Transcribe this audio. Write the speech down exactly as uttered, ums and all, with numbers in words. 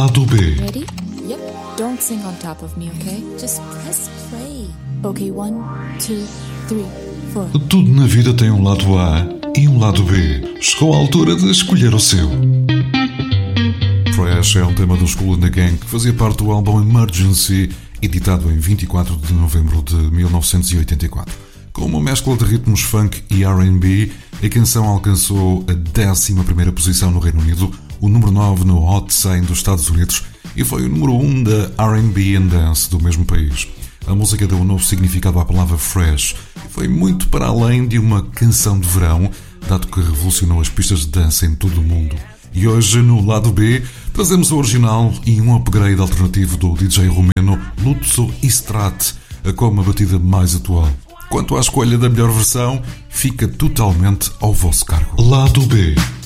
Lado B. Ready? Yep. Don't sing on top of me, okay? Just press play. Okay, one, two, three, four. Tudo na vida tem um lado A e um lado B. Chegou a altura de escolher o seu. Fresh é um tema dos Kool and the Gang que fazia parte do álbum Emergency, editado em vinte e quatro de novembro de mil novecentos e oitenta e quatro. Com uma mescla de ritmos funk e R and B, a canção alcançou a décima primeira posição no Reino Unido, o número nove no Hot cem dos Estados Unidos e foi o número um da R and B and Dance do mesmo país. A música deu um novo significado à palavra fresh e foi muito para além de uma canção de verão, dado que revolucionou as pistas de dança em todo o mundo. E hoje, no lado B, trazemos o original e um upgrade alternativo do D J romeno Lutzo Istrat, com uma batida mais atual. Quanto à escolha da melhor versão, fica totalmente ao vosso cargo. Lado B.